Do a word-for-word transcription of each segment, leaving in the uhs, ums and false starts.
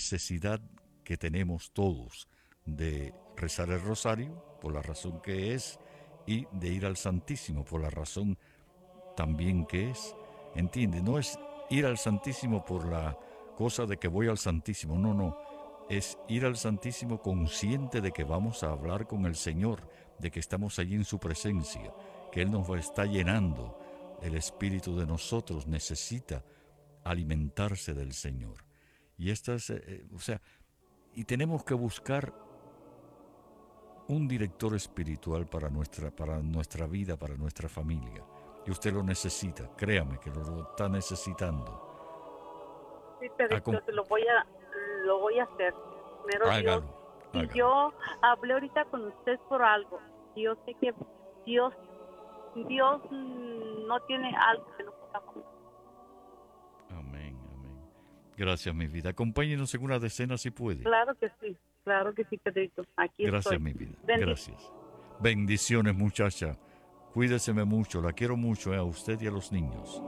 necesidad que tenemos todos de rezar el rosario, por la razón que es, y de ir al Santísimo, por la razón también que es. ¿Entiende? No es ir al Santísimo por la cosa de que voy al Santísimo, no, no. Es ir al Santísimo consciente de que vamos a hablar con el Señor, de que estamos allí en su presencia, que Él nos está llenando. El Espíritu de nosotros necesita alimentarse del Señor. Y estas, eh, eh, o sea, y tenemos que buscar un director espiritual para nuestra, para nuestra vida, para nuestra familia. Y usted lo necesita, créame que lo, lo está necesitando. Sí, Pedrito, Acom- te lo voy a, lo voy a hacer. Primero Dios. hágalo, Y hágalo. yo hablé ahorita con usted por algo. Yo sé que Dios, Dios mm, no tiene algo que no podamos. Amén, amén. Gracias, mi vida. Acompáñenos en una decena si puede. Claro que sí, claro que sí, Pedrito. Aquí Gracias, estoy. mi vida. Bendi- Gracias. Bendiciones, muchacha. Cuídeseme mucho. La quiero mucho, eh, a usted y a los niños.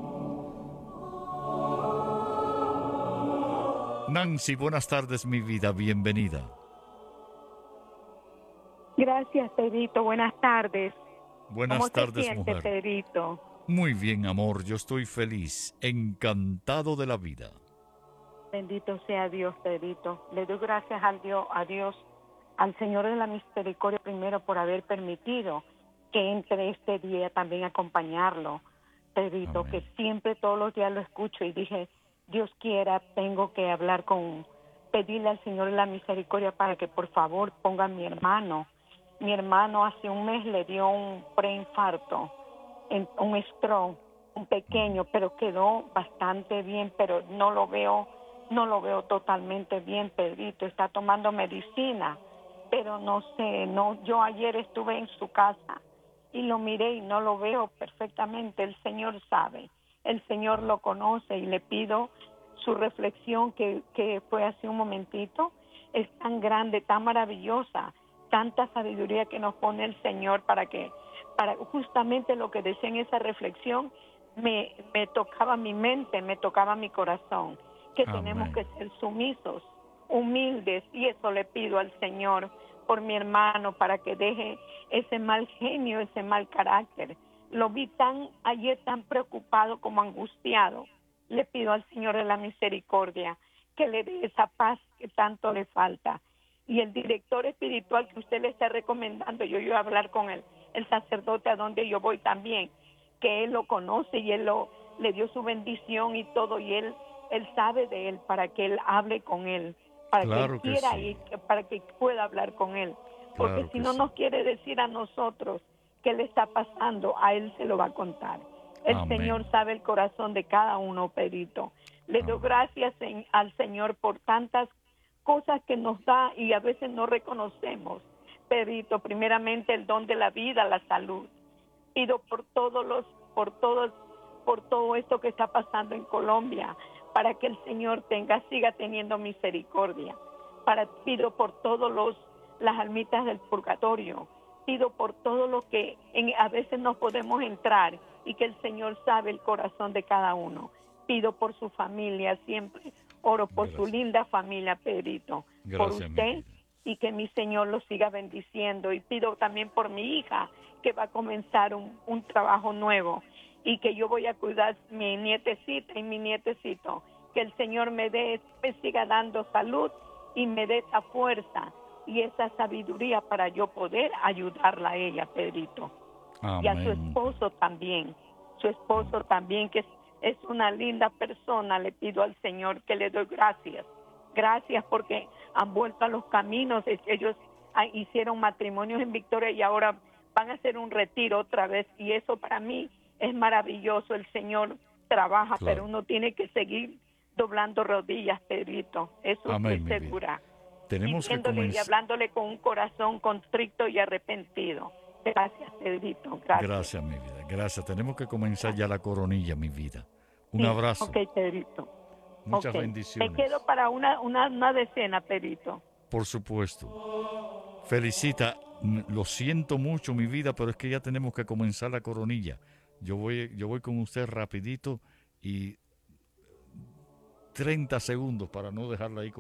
Nancy, buenas tardes, mi vida. Bienvenida. Gracias, Pedrito. Buenas tardes. ¿Cómo Buenas se tardes, siente, mujer. Pedrito? Muy bien, amor. Yo estoy feliz, encantado de la vida. Bendito sea Dios, Pedrito. Le doy gracias al Dios, a Dios, al Señor de la Misericordia primero por haber permitido que entre este día también a acompañarlo, Pedrito, Amén. que siempre todos los días lo escucho y dije, Dios quiera, tengo que hablar con, pedirle al Señor de la Misericordia para que por favor ponga a mi hermano. Mi hermano hace un mes le dio un preinfarto, en- un stroke, un pequeño, pero quedó bastante bien, pero no lo veo, no lo veo totalmente bien, Pedrito. Está tomando medicina, pero no sé, no. Yo ayer estuve en su casa y lo miré y no lo veo perfectamente. El Señor sabe, el Señor lo conoce y le pido su reflexión que, que fue hace un momentito. Es tan grande, tan maravillosa, tanta sabiduría que nos pone el Señor para que, para justamente lo que decía en esa reflexión, me, me tocaba mi mente, me tocaba mi corazón, que tenemos Amén. que ser sumisos, humildes, y eso le pido al Señor por mi hermano, para que deje ese mal genio, ese mal carácter. Lo vi tan ayer tan preocupado como angustiado. Le pido al Señor de la Misericordia que le dé esa paz que tanto le falta. Y el director espiritual que usted le está recomendando, yo iba a hablar con él, el sacerdote a donde yo voy también, que él lo conoce y él lo, le dio su bendición y todo, y él, él sabe de él, para que él hable con él, para que él Claro que quiera sí. ir, que- para que pueda hablar con él. Porque Claro si que no sí. nos quiere decir a nosotros qué le está pasando, a él se lo va a contar. El Amén. Señor sabe el corazón de cada uno, Pedrito. Le doy Amén. gracias en- al Señor por tantas cosas que nos da y a veces no reconocemos. Pedrito, primeramente el don de la vida, la salud. Pido por todos los, por todos, por todo esto que está pasando en Colombia, para que el Señor tenga, siga teniendo misericordia. Para, pido por todos los, las almitas del purgatorio. Pido por todo lo que en, a veces no podemos entrar y que el Señor sabe el corazón de cada uno. Pido por su familia, siempre oro por su Gracias. linda familia, Pedrito, por Gracias, mi usted, vida. y que mi Señor lo siga bendiciendo. Y pido también por mi hija, que va a comenzar un, un trabajo nuevo, y que yo voy a cuidar mi nietecita y mi nietecito. Que el Señor me dé, me siga dando salud y me dé esa fuerza y esa sabiduría para yo poder ayudarla a ella, Pedrito. Y a su Amén. esposo también, su esposo también, que es, es una linda persona. Le pido al Señor que le doy gracias. Gracias porque han vuelto a los caminos. Es- Ellos ah, hicieron matrimonios en Victoria y ahora van a hacer un retiro otra vez. Y eso para mí es maravilloso. El Señor trabaja, Claro. pero uno tiene que seguir doblando rodillas, Pedrito. Eso Amén, estoy mi vida. segura. Tenemos que Pidiéndole y comenzar. hablándole con un corazón contrito y arrepentido. Gracias, Pedrito. Gracias. Gracias, mi vida. Gracias. Tenemos que comenzar ya la coronilla, mi vida. Un Sí, abrazo. ok, Pedrito. Muchas Ok. bendiciones. Te quedo para una, una, una decena, Pedrito. Por supuesto. Felicita. m- Lo siento mucho, mi vida, pero es que ya tenemos que comenzar la coronilla. Yo voy, yo voy con usted rapidito y treinta segundos para no dejarla ahí.